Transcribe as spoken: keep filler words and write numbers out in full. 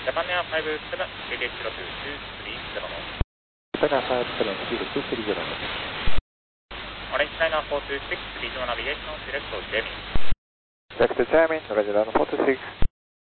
Japan Air five seven, K D H zero two two three zero. Japan Air five seven, K D H two three zero. Orange China four two six, regional navigation, select Jamie. Select Jamie, Roger, four two six.